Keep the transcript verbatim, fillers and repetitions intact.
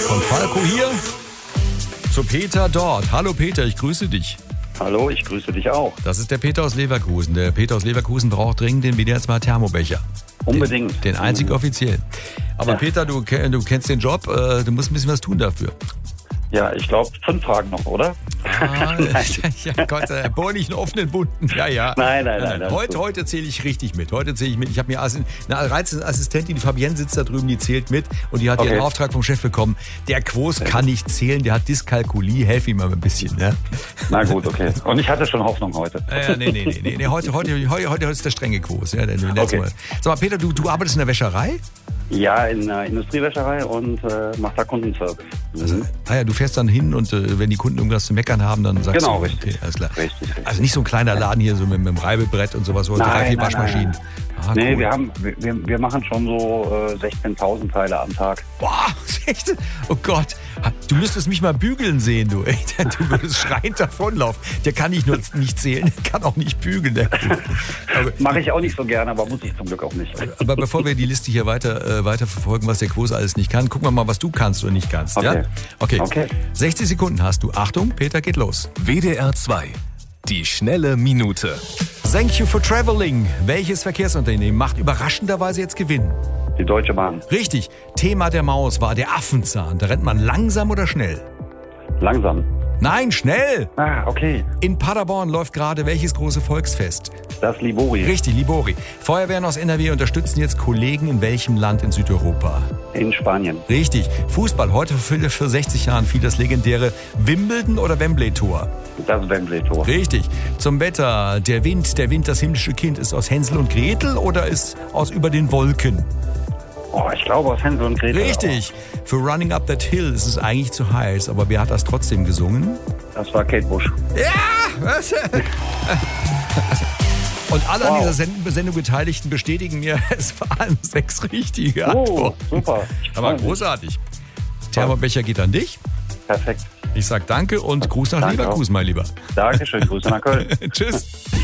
Von Falco hier zu Peter dort. Hallo Peter, ich grüße dich. Hallo, ich grüße dich auch. Das ist der Peter aus Leverkusen. Der Peter aus Leverkusen braucht dringend den W D R zwei Thermobecher. Unbedingt. Den, den einzig offiziellen. Aber Ja. Peter, du, du kennst den Job, äh, du musst ein bisschen was tun dafür. Ja, ich glaube, fünf Fragen noch, oder? Ah, Nein. ja Gott, äh, bohr nicht einen offenen Bunden. Ja, ja. Nein, nein, nein, alles Heute, gut. heute zähle ich richtig mit. Heute zähle ich mit. Ich habe mir Assi- eine reizende Assistentin, die Fabienne sitzt da drüben, die zählt mit und die hat Okay. ihren Auftrag vom Chef bekommen. Der Quos kann nicht zählen, der hat Dyskalkulie. Helf ihm mal ein bisschen, ne? Na gut, okay. Und ich hatte schon Hoffnung heute. Äh, nee, nee, nee, nee, nee. Heute, heute, heute, heute ist der strenge Quos. Ja, der, der letzte Okay. Mal. Sag mal, Peter, du, du arbeitest in der Wäscherei? Ja, in der Industriewäscherei und äh, mach da Kundenservice. Mhm. Also, ah ja, du fährst dann hin und äh, wenn die Kunden irgendwas zu meckern haben, dann sagst Genau, du, richtig. okay, alles klar. Richtig, richtig. Also nicht so ein kleiner Laden hier, so mit, mit einem Reibebrett und sowas, oder Nein, drei, vier nein, Waschmaschinen. nein, Ah, Nee, cool. wir haben, wir, wir machen schon so äh, sechzehntausend Teile am Tag. Boah, echt? Oh Gott. Du müsstest mich mal bügeln sehen, du. Ey, du würdest schreiend davonlaufen. Der kann nicht nur nicht zählen, der kann auch nicht bügeln. Der aber, Mache ich auch nicht so gerne, aber muss ich zum Glück auch nicht. aber bevor wir die Liste hier weiter, äh, weiter verfolgen, was der Quos alles nicht kann, gucken wir mal, was du kannst oder nicht kannst. Okay. Ja? Okay. Okay. sechzig Sekunden hast du. Achtung, Peter, geht los. W D R zwei. Die schnelle Minute. Thank you for traveling. Welches Verkehrsunternehmen macht überraschenderweise jetzt Gewinn? Die Deutsche Bahn. Richtig. Thema der Maus war der Affenzahn. Da rennt man langsam oder schnell? Langsam. Nein, schnell! Ah, okay. In Paderborn läuft gerade welches große Volksfest? Das Libori. Richtig, Libori. Feuerwehren aus N R W unterstützen jetzt Kollegen in welchem Land in Südeuropa? In Spanien. Richtig. Fußball. Heute für, für sechzig Jahren fiel das legendäre Wimbledon- oder Wembley-Tor. Das Wembley-Tor. Richtig. Zum Wetter. Der Wind, der Wind, das himmlische Kind ist aus Hänsel und Gretel oder ist aus über den Wolken? Oh, ich glaube aus Hänsel und Gretel. Richtig. Für Running Up That Hill ist es eigentlich zu heiß, aber wer hat das trotzdem gesungen? Das war Kate Bush. Ja! Was? Und alle an Wow. dieser Send- Sendung Beteiligten bestätigen mir, es waren sechs richtige Oh, Antworten. super. Ich freu Aber mich. großartig. Thermobecher geht an dich. Perfekt. Ich sag danke und Gruß nach Danke Leverkusen, mein Lieber. Dankeschön. Grüße nach Köln. Tschüss.